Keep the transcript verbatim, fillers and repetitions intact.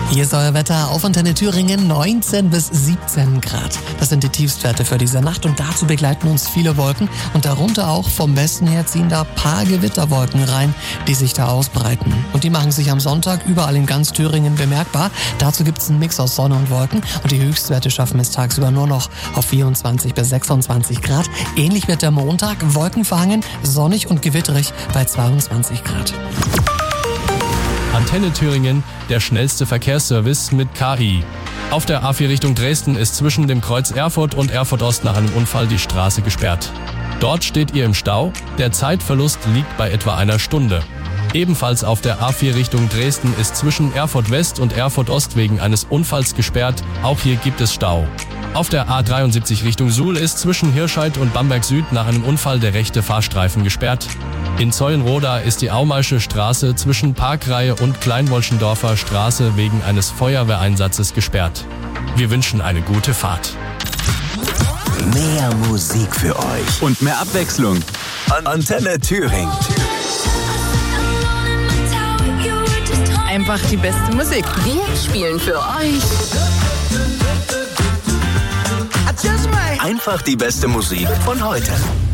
Hier ist euer Wetter auf Antenne Thüringen, neunzehn bis siebzehn Grad. Das sind die Tiefstwerte für diese Nacht und dazu begleiten uns viele Wolken und darunter auch vom Westen her ziehen da paar Gewitterwolken rein, die sich da ausbreiten. Und die machen sich am Sonntag überall in ganz Thüringen bemerkbar. Dazu gibt es einen Mix aus Sonne und Wolken und die Höchstwerte schaffen es tagsüber nur noch auf vierundzwanzig bis sechsundzwanzig Grad. Ähnlich wird der Montag, wolkenverhangen, sonnig und gewitterig bei zweiundzwanzig Grad. Antenne Thüringen, der schnellste Verkehrsservice mit K I. Auf der A vier Richtung Dresden ist zwischen dem Kreuz Erfurt und Erfurt Ost nach einem Unfall die Straße gesperrt. Dort steht ihr im Stau, der Zeitverlust liegt bei etwa einer Stunde. Ebenfalls auf der A vier Richtung Dresden ist zwischen Erfurt West und Erfurt Ost wegen eines Unfalls gesperrt, auch hier gibt es Stau. Auf der A dreiundsiebzig Richtung Suhl ist zwischen Hirscheid und Bamberg Süd nach einem Unfall der rechte Fahrstreifen gesperrt. In Zeulenroda ist die Aumaische Straße zwischen Parkreihe und Kleinwolschendorfer Straße wegen eines Feuerwehreinsatzes gesperrt. Wir wünschen eine gute Fahrt. Mehr Musik für euch und mehr Abwechslung. Antenne Thüringen. Einfach die beste Musik. Wir spielen für euch Einfach die beste Musik von heute.